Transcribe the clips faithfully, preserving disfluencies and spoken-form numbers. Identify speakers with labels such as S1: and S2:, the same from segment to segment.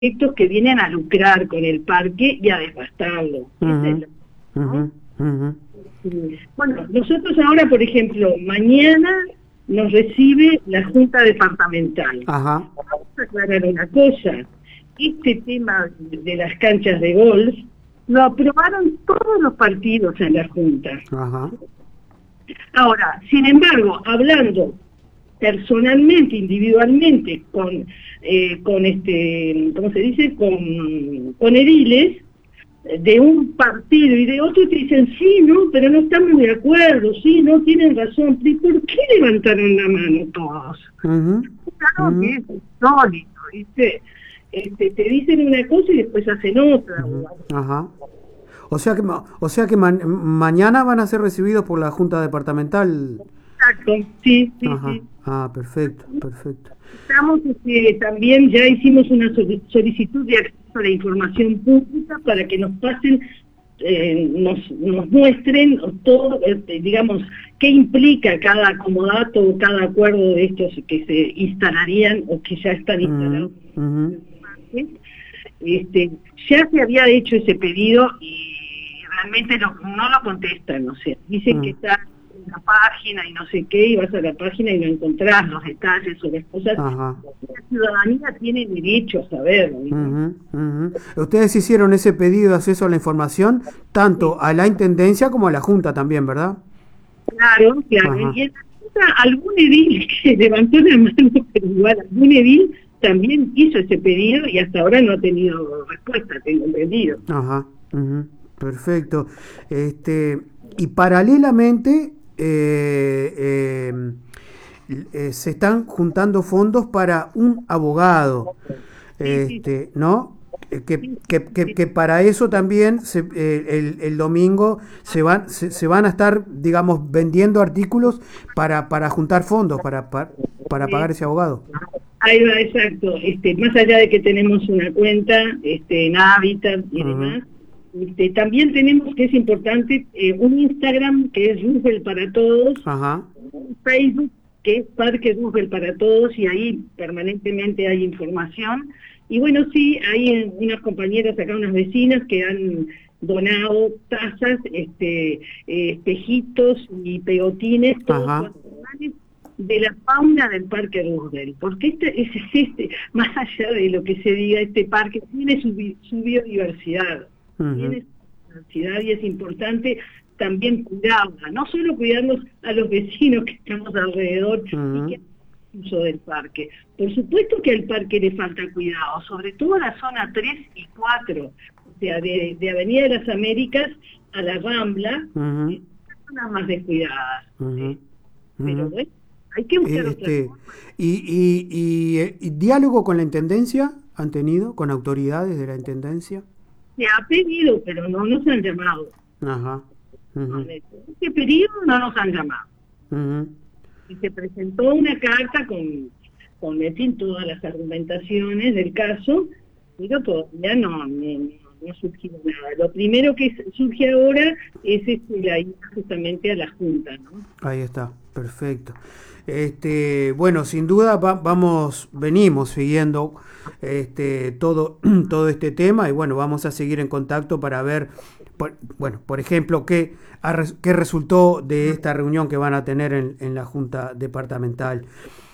S1: estos que vienen a lucrar con el parque y a devastarlo.
S2: Uh-huh.
S1: Es el, ¿no?
S2: Uh-huh. Uh-huh.
S1: Bueno, nosotros ahora, por ejemplo, mañana nos recibe la Junta Departamental.
S2: Ajá.
S1: Vamos a aclarar una cosa. Este tema de las canchas de golf lo aprobaron todos los partidos en la Junta.
S2: Ajá.
S1: Ahora, sin embargo, hablando personalmente, individualmente, con, eh, con este, ¿cómo se dice? Con, con ediles de un partido y de otro, te dicen, sí, no, pero no estamos de acuerdo, sí, no, tienen razón. ¿Y por qué levantaron la mano todos?
S2: Uh-huh.
S1: Claro
S2: Uh-huh.
S1: que es insólito, ¿viste? Este, te dicen una cosa y después hacen otra.
S2: Uh-huh. Ajá. O sea que, o sea que ma mañana van a ser recibidos por la Junta Departamental.
S1: Exacto, sí, sí,
S2: Ajá.
S1: sí.
S2: Ah, perfecto, perfecto.
S1: Estamos, este, también ya hicimos una solicitud de acceso a la información pública para que nos pasen, eh, nos, nos muestren todo, este, digamos, qué implica cada acomodato o cada acuerdo de estos que se instalarían o que ya están instalados.
S2: Uh-huh.
S1: Este, ya se había hecho ese pedido y realmente lo, no lo contestan, o sea, dicen uh-huh. que está en la página y no sé qué, y vas a la página y no encontrás los detalles o las cosas.
S2: Ajá.
S1: La ciudadanía tiene derecho a saberlo.
S2: Uh-huh, uh-huh. Ustedes hicieron ese pedido de acceso a la información tanto sí. a la Intendencia como a la Junta también, ¿verdad?
S1: Claro, claro.
S2: Ajá.
S1: Y en la Junta algún edil que levantó la mano, pero igual algún edil también hizo ese pedido y hasta ahora no ha tenido respuesta, tengo entendido.
S2: Ajá, uh-huh. Perfecto. Este, y paralelamente eh, eh, eh, se están juntando fondos para un abogado, este, ¿no? Que, que, que, que para eso también se, eh, el, el domingo se van se, se van a estar, digamos, vendiendo artículos para para juntar fondos para para, para pagar ese abogado.
S1: Ahí va, exacto. Este, más allá de que tenemos una cuenta este, en Habitat y uh-huh. demás, este, también tenemos, que es importante, eh, un Instagram que es Roosevelt para Todos,
S2: Ajá.
S1: un Facebook que es Parque Roosevelt para Todos, y ahí permanentemente hay información. Y bueno, sí, hay unas compañeras acá, unas vecinas que han donado tazas, este, eh, espejitos y pegotines, todos de la fauna del Parque Roosevelt, porque este, es este, más allá de lo que se diga, este parque tiene su, su biodiversidad, uh-huh. tiene su biodiversidad y es importante también cuidarla, no solo cuidarnos a los vecinos que estamos alrededor uh-huh. y que uso del parque. Por supuesto que al parque le falta cuidado, sobre todo a la zona tres y cuatro, o sea, de, de Avenida de las Américas a la Rambla, uh-huh. zonas más descuidadas.
S2: Uh-huh.
S1: ¿sí? Pero bueno, hay que buscar
S2: este, y, y, y, y diálogo con la Intendencia han tenido, con autoridades de la Intendencia.
S1: Se ha pedido, pero no nos han llamado.
S2: Ajá. Uh-huh.
S1: Este pedido no nos han llamado.
S2: Uh-huh.
S1: Y se presentó una carta con, con en fin, todas las argumentaciones del caso, pero todavía no, no, no surgió nada. Lo primero que surge ahora es este, la ida justamente a la Junta, ¿no?
S2: Ahí está, perfecto. Este, bueno, sin duda va, vamos, venimos siguiendo este, todo, todo este tema y bueno, vamos a seguir en contacto para ver, por, bueno, por ejemplo, qué, qué resultó de esta reunión que van a tener en, en la Junta Departamental.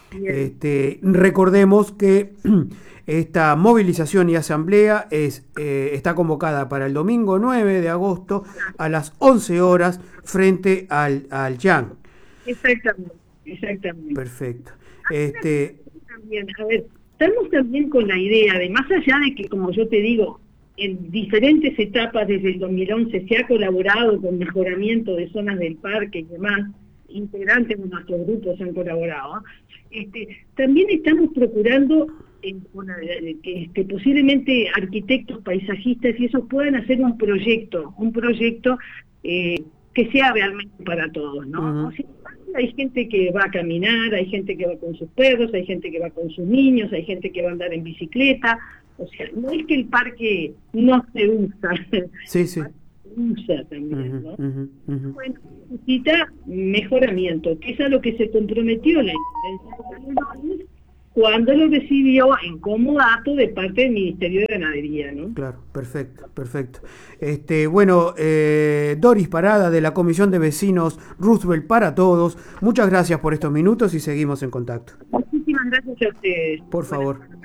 S2: Este, recordemos que esta movilización y asamblea es, eh, está convocada para el domingo nueve de agosto a las once horas frente al, al Yang.
S1: Exactamente. Exactamente.
S2: Perfecto. Este...
S1: También, a ver, estamos también con la idea de, más allá de que, como yo te digo, en diferentes etapas desde el dos mil once se ha colaborado con mejoramiento de zonas del parque y demás, integrantes de nuestros grupos han colaborado, este, también estamos procurando eh, bueno, que, que posiblemente arquitectos, paisajistas y esos puedan hacer un proyecto, un proyecto eh, que sea realmente para todos, ¿no? Uh-huh. O sea, hay gente que va a caminar, hay gente que va con sus perros, hay gente que va con sus niños, hay gente que va a andar en bicicleta, o sea, no es que el parque no se usa,
S2: sí, sí.
S1: se usa también,
S2: uh-huh,
S1: ¿no?
S2: Uh-huh, uh-huh.
S1: Bueno, necesita mejoramiento, que es a lo que se comprometió la Intendencia de Canelones cuando lo recibió en comodato de parte del Ministerio de Ganadería, ¿no?
S2: Claro, perfecto, perfecto. Este, bueno, eh, Doris Parada de la Comisión de Vecinos Roosevelt para Todos, muchas gracias por estos minutos y seguimos en contacto.
S1: Muchísimas gracias a ustedes.
S2: Por favor.